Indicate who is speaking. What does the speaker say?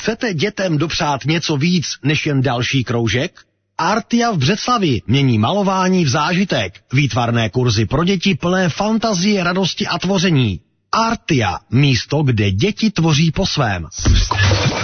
Speaker 1: Chcete dětem dopřát něco víc než jen další kroužek? Artia v Břeclavi mění malování v zážitek. Výtvarné kurzy pro děti plné fantazie, radosti a tvoření. Artia, místo, kde děti tvoří po svém.